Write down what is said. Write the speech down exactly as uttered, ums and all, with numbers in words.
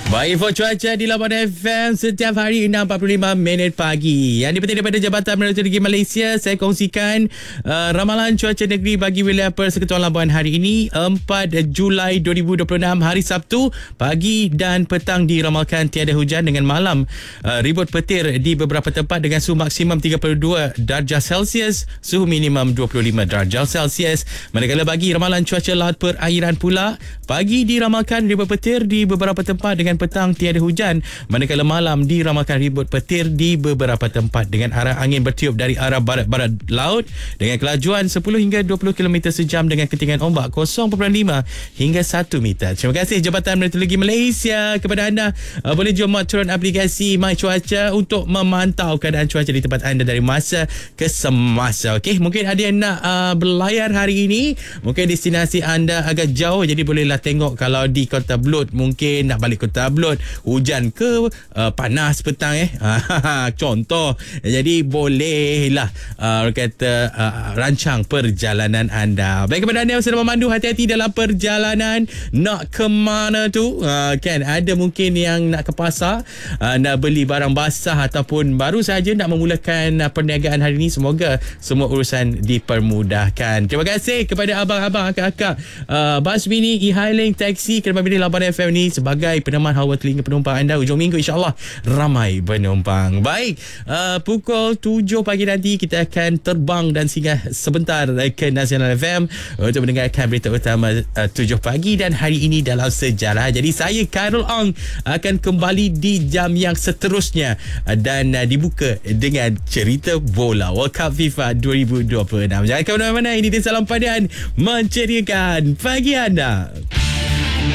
Baik, for cuaca di Labuan F M setiap hari enam empat puluh lima minit pagi. Yang dipetik daripada Jabatan Meteorologi Malaysia, saya kongsikan uh, ramalan cuaca negeri bagi wilayah Persekutuan Labuan hari ini empat Julai dua ribu dua puluh enam, hari Sabtu. Pagi dan petang diramalkan tiada hujan dengan malam uh, ribut petir di beberapa tempat dengan suhu maksimum tiga puluh dua darjah Celsius, suhu minimum dua puluh lima darjah Celsius. Manakala bagi ramalan cuaca laut perairan pula, pagi diramalkan ribut petir di beberapa tempat dengan petang tiada hujan, manakala malam diramalkan ribut petir di beberapa tempat dengan arah angin bertiup dari arah barat-barat laut dengan kelajuan sepuluh hingga dua puluh kilometer sejam dengan ketinggian ombak kosong perpuluhan lima hingga satu meter. Terima kasih Jabatan Meteorologi Malaysia. Kepada anda, uh, boleh jom turun aplikasi My Cuaca untuk memantau keadaan cuaca di tempat anda dari masa ke semasa. Okey, mungkin ada yang nak uh, berlayar hari ini, mungkin destinasi anda agak jauh, jadi bolehlah tengok kalau di Kota Belud, mungkin nak balik Kota Belud, hujan ke uh, panas petang eh contoh. Jadi bolehlah uh, kata uh, rancang perjalanan anda. Baik, kepada anda yang sedang memandu, hati-hati dalam perjalanan. Nak ke mana tu, uh, kan ada mungkin yang nak ke pasar, uh, nak beli barang basah ataupun baru saja nak memulakan uh, perniagaan hari ini. Semoga semua urusan dipermudahkan. Terima kasih kepada abang-abang, akak-akak uh, bas mini, e-hailing, taksi, kerana memilih Labuan F M ni sebagai peneman hawa telinga penumpang anda. Hujung minggu insyaAllah ramai penumpang. Baik, uh, pukul tujuh pagi nanti kita akan terbang dan singgah sebentar ke Nasional F M untuk mendengarkan berita utama uh, tujuh pagi dan hari ini dalam sejarah. Jadi saya Khairul Ong akan kembali di jam yang seterusnya uh, dan uh, dibuka dengan cerita bola World Cup FIFA dua ribu dua puluh enam. Jangan ke mana-mana, ini dia Salam Padan menceriakan pagi anda.